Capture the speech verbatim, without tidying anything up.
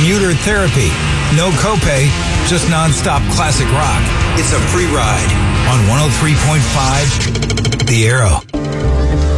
commuter therapy. No copay, just nonstop classic rock. It's a free ride on one oh three point five The Arrow.